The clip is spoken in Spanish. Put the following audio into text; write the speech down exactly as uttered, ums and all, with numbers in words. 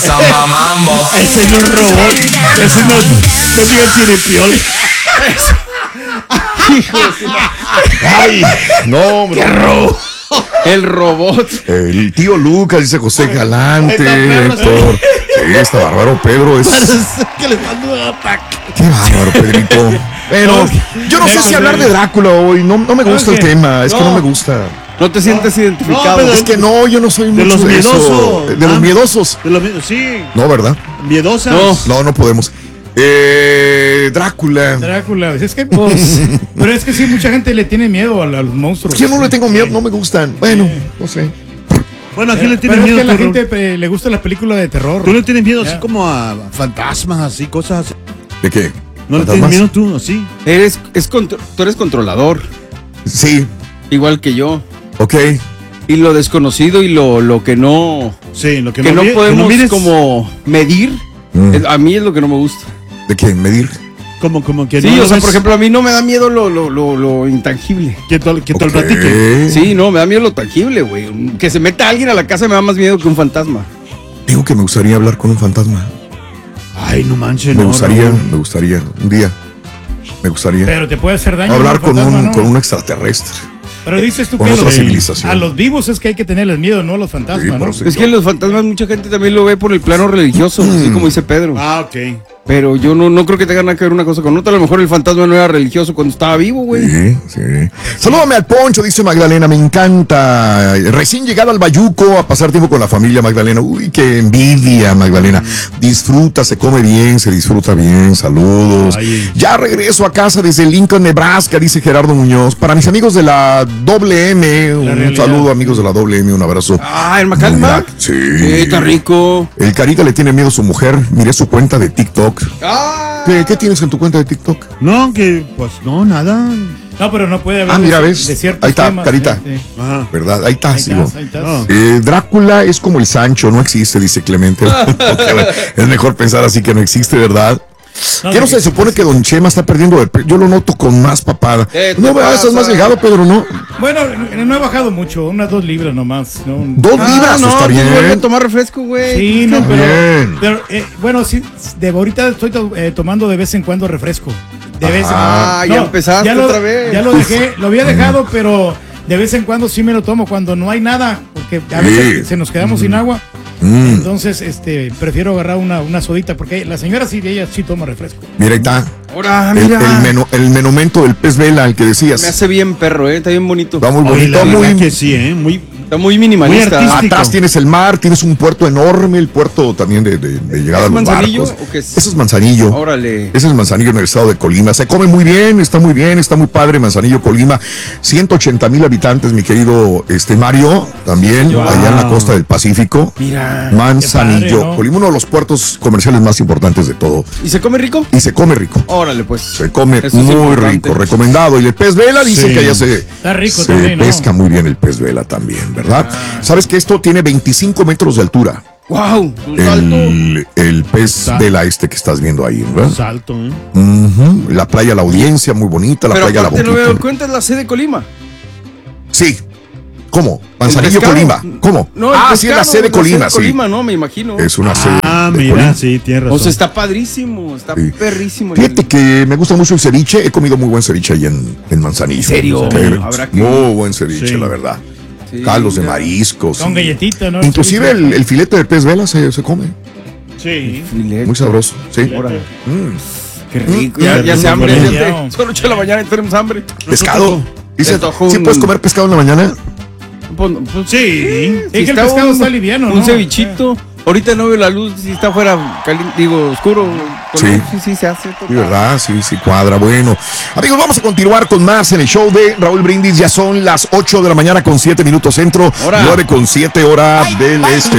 Samba Mambo. Ese no es robot. Ese no, no diga el cinepiol. Ay, no, hombre. ¡Qué robo! El robot. El tío Lucas, dice José Galante. Héctor. Sí, está bárbaro, Pedro. Es... Parece que le mando un ataque. Qué bárbaro, Pedrito. Pero yo no sé si hablar de Drácula hoy. No, no me gusta el tema. Es que no me gusta. ¿No te sientes identificado? No, pero Es que no, yo no soy De mucho los de eso. miedosos. De los Ah. miedosos. De los miedos, sí. No, ¿verdad? Miedosas. No. No, no podemos. Eh, Drácula. Drácula, es que pues, pero es que sí, mucha gente le tiene miedo a, a los monstruos. Yo no le tengo miedo, no me gustan. Bueno, no sé. Bueno, ¿a quién le Pero tienes es miedo? que a la tú, gente eh, le gusta la película de terror. ¿Tú le tienes miedo Ya. así como a fantasmas, así, cosas así? ¿De qué? ¿No le tienes ¿Fantasmas? miedo tú, así? Eres, es contro- tú eres controlador, Sí, igual que yo. ok. Y lo desconocido y lo, lo que no, Sí, lo que, que no mi- podemos mires como medir, Mm. es- a mí es lo que no me gusta. ¿De qué? ¿Medir? Como, como que Sí, no o lo sea, ves, por ejemplo, a mí no me da miedo lo, lo, lo, lo intangible. que te, que te lo Ok. platique. Sí, no, me da miedo lo tangible, güey. Que se meta alguien a la casa me da más miedo que un fantasma. Digo que me gustaría hablar con un fantasma. Ay, no manches, Me no, gustaría, Raúl. me gustaría, un día. Me gustaría Pero te puede hacer daño. hablar ¿no? con Fantasma, un, ¿no? con un extraterrestre. Pero dices tú con que otra los- civilización. a los vivos es que hay que tenerles miedo, no a los fantasmas, Sí, por ¿no? eso. Es que los fantasmas mucha gente también lo ve por el plano religioso, así como dice Pedro. Ah, ok. Pero yo no, no creo que tenga nada que ver una cosa con otra. A lo mejor el fantasma no era religioso cuando estaba vivo, güey. Sí, sí. Salúdame al Poncho, dice Magdalena, me encanta. Recién llegado al Bayuco a pasar tiempo con la familia, Magdalena. Uy, qué envidia, Magdalena. Disfruta, se come bien, se disfruta bien. Saludos. Ay. Ya regreso a casa desde Lincoln, Nebraska, dice Gerardo Muñoz. Para mis amigos de la doble M, un realidad. saludo, amigos de la doble M, un abrazo. Ah, el Macalma. Sí. Eh, está rico. El Carita le tiene miedo a su mujer. Miré su cuenta de TikTok. Ah. ¿Qué, qué tienes en tu cuenta de TikTok? No, que pues no, nada. No, pero no puede haber Ah, mira, de, ves. de ciertos Ahí está, temas, Carita. sí, sí. Ajá. ¿Verdad? Ahí está, Ahí sigo. estás, ahí estás. No. Eh, Drácula es como el Sancho, no existe, dice Clemente. Es mejor pensar así que no existe, ¿verdad? No, ¿Qué no sí, se supone que Don Chema está perdiendo el pe- Yo lo noto con más papada. ¿Qué te No, ¿verdad? Estás pasa? más delgado, Pedro, ¿no? Bueno, no no he bajado mucho, unas dos libras nomás. ¿no? Dos Ah, libras, no, está pues vuelve a bien. tomar refresco, güey. Sí, no, Está pero, bien. pero, eh, bueno, sí, de ahorita estoy to- eh, tomando de vez en cuando refresco. De vez en Ah, ya empezaste ya lo- otra vez. Ya lo dejé, lo había dejado, pero de vez en cuando sí me lo tomo cuando no hay nada, porque a veces Sí. se nos quedamos sin agua. Mm, Entonces, este, prefiero agarrar una, una sodita, porque la señora sí, ella sí toma refresco. mira, ahí está. Ahora, El, mira. el, menu- el menumento del pez vela, el que Me decías. hace bien perro, eh. Está bien bonito. Va muy Oye, bonito, la verdad muy. que sí, ¿eh? Muy, Está muy minimalista. Muy artístico. Atrás tienes el mar, tienes un puerto enorme, el puerto también de, de- de llegada a ¿Es los Manzanillo barcos. o qué es? Ese es Manzanillo. Órale. Ese es Manzanillo en el estado de Colima. Se come muy bien, está muy bien, está muy padre Manzanillo, Colima. ciento ochenta mil habitantes, mi querido este Mario, también Wow. allá en la costa del Pacífico. Mira. Manzanillo, Qué padre, ¿no? Colima, uno de los puertos comerciales más importantes de todo. ¿Y se come rico? Y se come rico. Órale, pues. Se come Eso es muy importante. rico, recomendado. Y el pez vela dicen Sí. que allá se, Está rico se también, ¿no? pesca muy bien el pez vela también, ¿verdad? Ah. ¿Sabes que esto tiene veinticinco metros de altura? Wow, un salto. El, el pez Sa- vela este que estás viendo ahí, ¿verdad? salto, ¿eh? Ujú. La playa La Audiencia, muy bonita, la Pero playa La aparte no me doy Boquita. cuenta, es la sede de Colima. Sí. ¿Cómo? Manzanillo, pescado. Colima. ¿Cómo? No, el ah, sí, es la pescado, sede de Colima, sede de sí. Colima, no, me imagino. Es una sede Ah, de mira, Colima. sí, tienes O razón. sea, está padrísimo, está Sí. perrísimo. Fíjate que me gusta mucho el ceviche. He comido muy buen ceviche ahí en, en Manzanillo. ¿En serio? Sí, Habrá que- muy buen ceviche, Sí. la verdad. Sí, Caldos de ya. mariscos. Con sí. galletita, ¿no? Inclusive el, el filete de pez vela se, se come. Sí. Filete. Muy sabroso. Sí. Órale. Mm. Qué rico. Ya, Ya, ya ya, se hambre. ya, fíjate. ya. Son ocho de la mañana y tenemos hambre. Pescado. Dice, antojó ¿sí un- puedes comer pescado en la mañana? Pues, pues, Sí. Es que el está pescado un- está liviano, Un ¿no? cevichito. Ahorita no veo la luz, si está afuera, caliente, digo, oscuro. con Sí. luz, sí, sí, se hace. Sí, ¿verdad? Sí, sí, cuadra. Bueno, amigos, vamos a continuar con más en el show de Raúl Brindis. Ya son las ocho de la mañana con siete minutos centro, Hora. nueve con siete hora del este.